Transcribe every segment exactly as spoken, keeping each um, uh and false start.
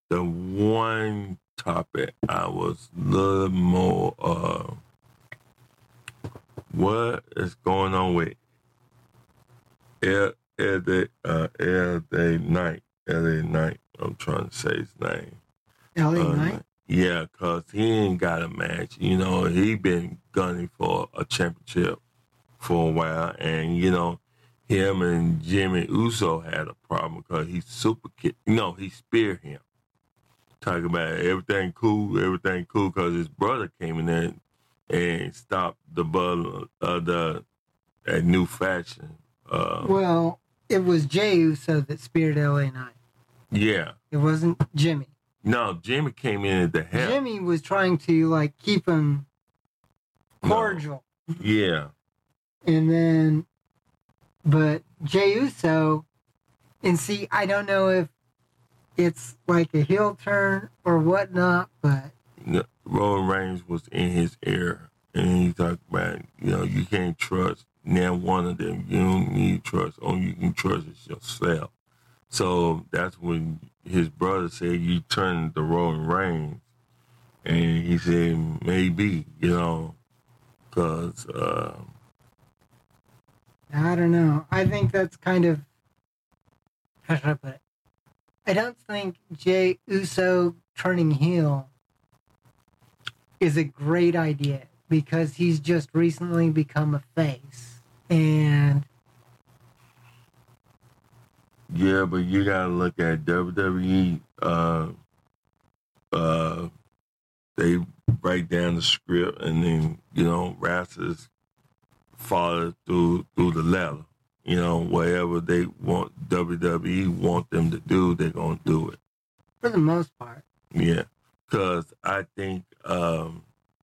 the one topic I was a little more, uh, what is going on with L A uh, L A Knight? L A Knight. I'm trying to say his name. L A Uh, Knight? Yeah, because he ain't got a match. You know, he been gunning for a championship for a while. And, you know, him and Jimmy Uso had a problem because he super kick. No, he speared him. Talking about everything cool, everything cool, because his brother came in there and stopped the ball of the that new faction. Uh, Well, it was Jey Uso that speared L A Knight. yeah. It wasn't Jimmy. No, Jimmy came in at the help. Jimmy was trying to like keep him cordial. No. Yeah. And then, but Jey Uso, and see, I don't know if it's like a heel turn or whatnot, but No, Roman Reigns was in his ear, and he talked about, you know, you can't trust now one of them. You don't need trust. Only you can trust is yourself. So that's when his brother said, you turn to Roman Reigns. And he said, maybe, you know, because... Uh, I don't know. I think that's kind of, how should I put it? I don't think Jey Uso turning heel is a great idea because he's just recently become a face. And yeah, but you gotta look at W W E. Uh, uh, they write down the script, and then you know, wrestlers follow through through the letter. You know, whatever they want W W E want them to do, they're gonna do it. For the most part. Yeah, because I think um,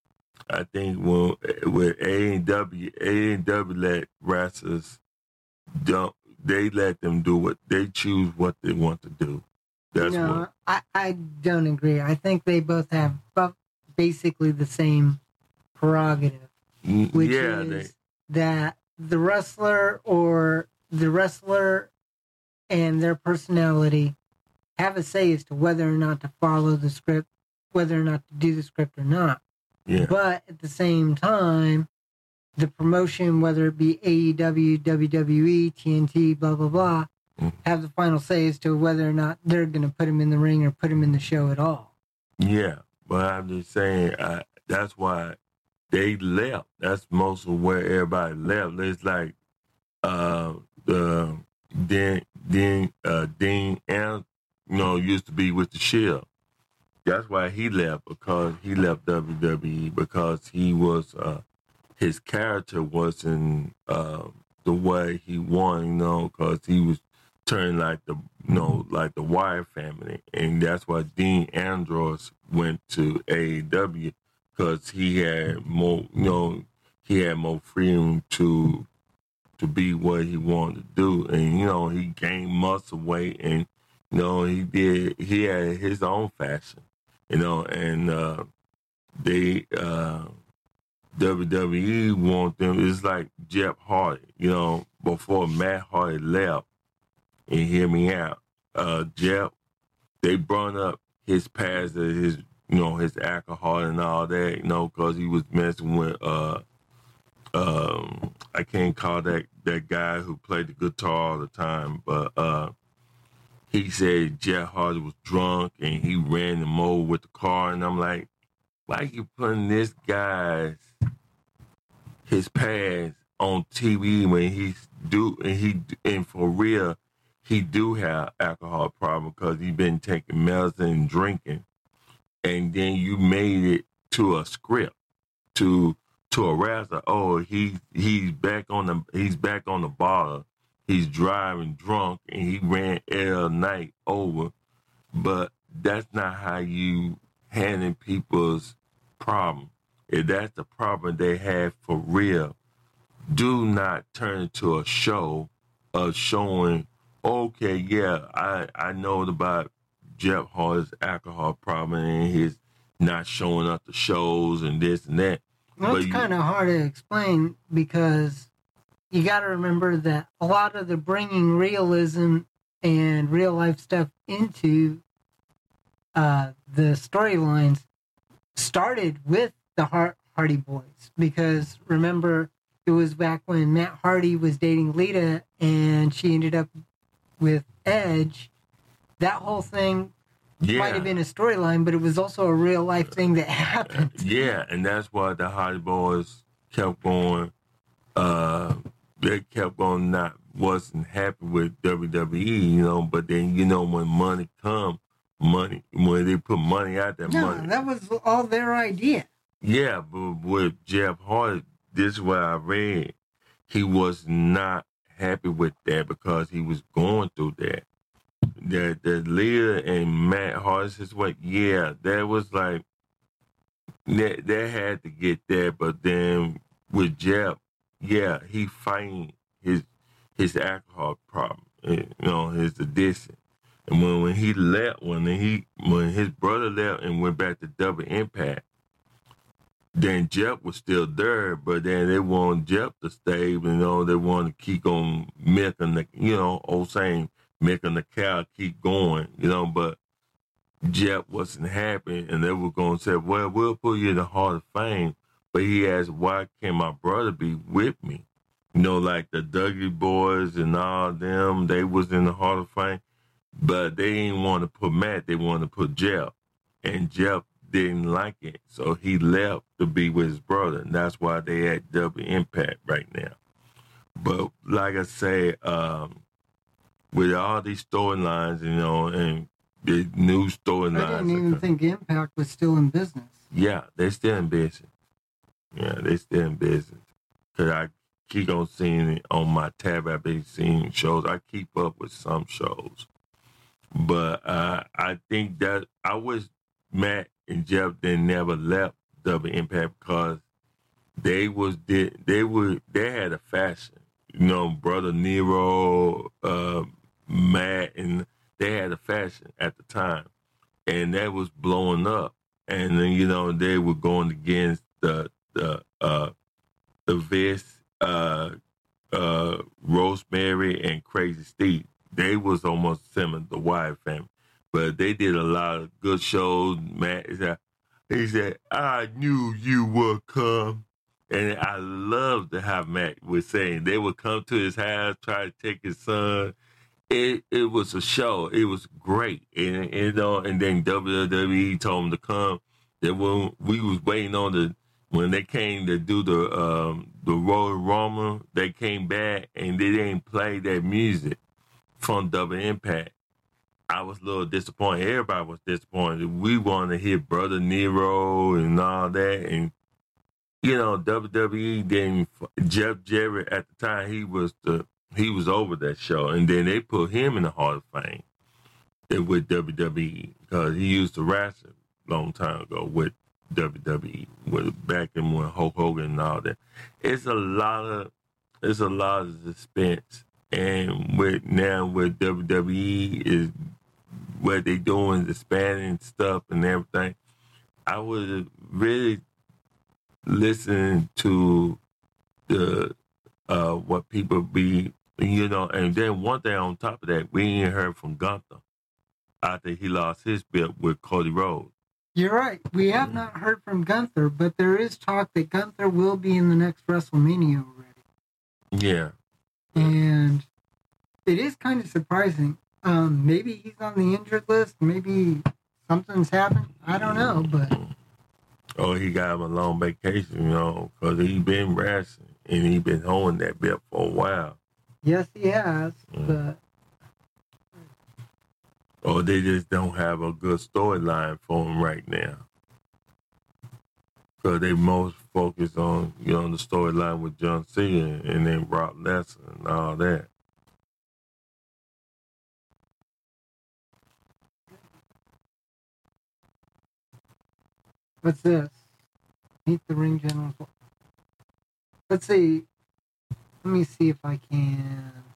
I think when with A and W, A and W let wrestlers don't. They let them do what they choose what they want to do. That's no, what I, I don't agree. I think they both have basically the same prerogative, which yeah, is they, that the wrestler or the wrestler and their personality have a say as to whether or not to follow the script, whether or not to do the script or not. Yeah. But at the same time, the promotion, whether it be A E W, W W E, T N T, blah, blah, blah, mm-hmm. have the final say as to whether or not they're going to put him in the ring or put him in the show at all. Yeah, but I'm just saying, I, that's why they left. That's most of where everybody left. It's like uh, the Dean, Dean, uh, Dean and, you know, used to be with the Shield. That's why he left, because he left W W E, because he was... Uh, his character wasn't uh, the way he wanted, you know, because he was turning like the, you know, like the Wire family, and that's why Dean Ambrose went to A E W, because he had more, you know, he had more freedom to to be what he wanted to do, and you know, he gained muscle weight, and you know, he did, he had his own fashion, you know, and uh, they. Uh, W W E want them. It's like Jeff Hardy, you know, before Matt Hardy left, and hear me out. Uh, Jeff, they brought up his past, his, you know, his alcohol and all that, you know, because he was messing with, uh, um, I can't call that, that guy who played the guitar all the time, but uh, he said Jeff Hardy was drunk and he ran him over with the car, and I'm like, why you putting this guy's his past on T V when he's do and he and for real he do have alcohol problem because he been taking medicine and drinking, and then you made it to a script to to a wrestler. Oh, he he's back on the he's back on the bar. He's driving drunk and he ran L Knight over, but that's not how you handle people's problem. If that's the problem they have for real, do not turn it to a show of showing, okay, yeah, I, I know about Jeff Hardy's alcohol problem and his not showing up to shows and this and that. Well, it's kind of hard to explain because you got to remember that a lot of the bringing realism and real life stuff into uh, the storylines started with the Har- Hardy Boys, because remember, it was back when Matt Hardy was dating Lita and she ended up with Edge. That whole thing Yeah. might have been a storyline, but it was also a real life thing that happened. Yeah, and that's why the Hardy Boys kept going. Uh, they kept on not wasn't happy with W W E, you know. But then you know when money come, money when they put money out there, No, money. that was all their idea. Yeah, but with Jeff Hardy, this is what I read. He was not happy with that because he was going through that. The the Leah and Matt Hardy's is what, yeah, that was like they, they had to get that, but then with Jeff, yeah, he fighting his his alcohol problem, you know, his addiction. And when, when he left, when he when his brother left and went back to Double Impact, then Jeff was still there, but then they wanted Jeff to stay, you know, they wanted to keep on milking the, you know, old saying, milking the cow, keep going, you know, but Jeff wasn't happy, and they were going to say, well, we'll put you in the Hall of Fame, but he asked, why can't my brother be with me? You know, like the Dougie Boys and all them, they was in the Hall of Fame, but they didn't want to put Matt, they wanted to put Jeff, and Jeff didn't like it, so he left to be with his brother, and that's why they at Double Impact right now. But like I say, um, with all these storylines, you know, and the new storylines. I didn't even think Impact was still in business. Yeah, they still in business. Yeah, they still in business. Because I keep on seeing it on my tab. I've been seeing shows. I keep up with some shows. But uh, I think that I wish Matt and Jeff they never left Double Impact because they was did they were they had a fashion. You know, Brother Nero, uh, Matt, and they had a fashion at the time, and that was blowing up. And then you know they were going against the the uh, the Viz, uh, uh, Rosemary, and Crazy Steve. They was almost similar, the Wyatt family, but they did a lot of good shows. Matt, he said, "I knew you would come." And I loved how Matt was saying they would come to his house, try to take his son. It it was a show. It was great. And, and you know, and then W W E told him to come. That when we was waiting on the when they came to do the um, the Royal Rumble, they came back and they didn't play that music from Double Impact. I was a little disappointed. Everybody was disappointed. We wanted to hear Brother Nero and all that, and you know, W W E didn't. Jeff Jarrett at the time he was the he was over that show, and then they put him in the Hall of Fame with W W E because he used to wrestle a long time ago with W W E, with back in when Hulk Hogan and all that. It's a lot of it's a lot of suspense, and with now with W W E is what they doing, the spanning stuff and everything. I would really listen to the uh, what people be, you know, and then one thing on top of that, we ain't heard from Gunther after he lost his belt with Cody Rhodes. You're right. We have mm-hmm. not heard from Gunther, but there is talk that Gunther will be in the next WrestleMania already. Yeah. And it is kind of surprising. Um, maybe he's on the injured list. Maybe something's happened. I don't know, but... Oh, he got him a long vacation, you know, because he been wrestling and he been holding that belt for a while. Yes, he has, mm. but... Or they just don't have a good storyline for him right now. Because they most focus on, you know, the storyline with John Cena and then Brock Lesnar and all that. What's this? Meet the ring general. Let's see. Let me see if I can